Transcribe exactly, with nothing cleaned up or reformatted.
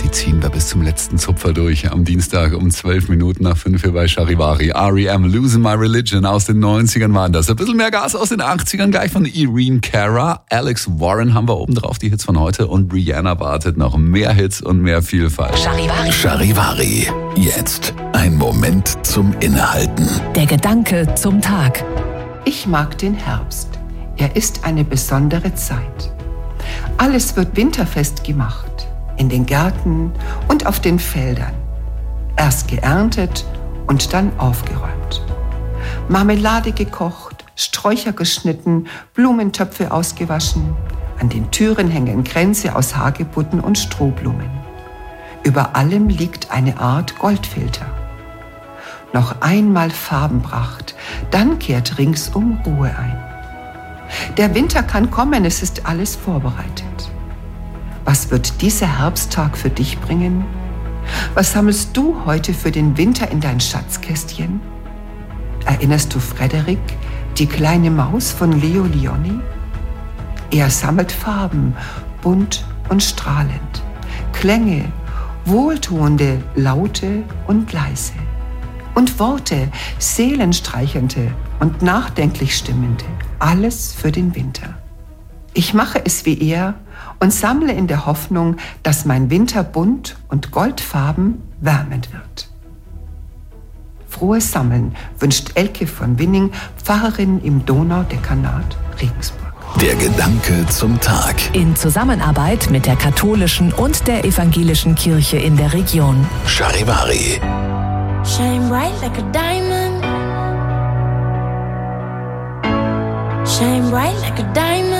die ziehen wir bis zum letzten Zupfer durch. Am Dienstag um zwölf Minuten nach fünf hier bei Charivari. R E M, Losing My Religion aus den neunzigern waren das. Ein bisschen mehr Gas aus den achtzigern, gleich von Irene Cara. Alex Warren haben wir oben drauf, die Hits von heute. Und Rihanna wartet noch mehr Hits und mehr Vielfalt. Charivari. Charivari. Jetzt ein Moment zum Innehalten. Der Gedanke zum Tag. Ich mag den Herbst. Er ist eine besondere Zeit. Alles wird winterfest gemacht. In den Gärten und auf den Feldern. Erst geerntet und dann aufgeräumt. Marmelade gekocht, Sträucher geschnitten, Blumentöpfe ausgewaschen. An den Türen hängen Kränze aus Hagebutten und Strohblumen. Über allem liegt eine Art Goldfilter. Noch einmal Farbenpracht, dann kehrt ringsum Ruhe ein. Der Winter kann kommen, es ist alles vorbereitet. Was wird dieser Herbsttag für dich bringen? Was sammelst du heute für den Winter in dein Schatzkästchen? Erinnerst du Frederik, die kleine Maus von Leo Lionni? Er sammelt Farben, bunt und strahlend, Klänge, wohltuende, laute und leise. Und Worte, seelenstreichende und nachdenklich stimmende, alles für den Winter. Ich mache es wie er und sammle in der Hoffnung, dass mein Winter bunt und goldfarben wärmend wird. Frohes Sammeln wünscht Elke von Winning, Pfarrerin im Donaudekanat Regensburg. Der Gedanke zum Tag. In Zusammenarbeit mit der katholischen und der evangelischen Kirche in der Region. Charivari. Shine bright like a diamond. Shine bright like a diamond.